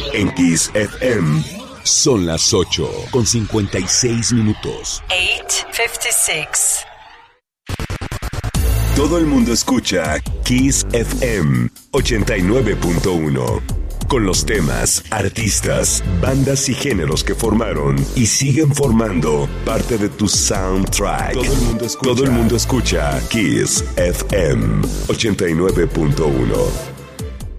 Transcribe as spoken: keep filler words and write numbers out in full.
En Kiss F M son las ocho con cincuenta y seis minutos. ocho cincuenta y seis. Todo el mundo escucha Kiss F M ochenta y nueve punto uno. Con los temas, artistas, bandas y géneros que formaron y siguen formando parte de tu soundtrack. Todo el mundo escucha, Todo el mundo escucha Kiss F M ochenta y nueve punto uno.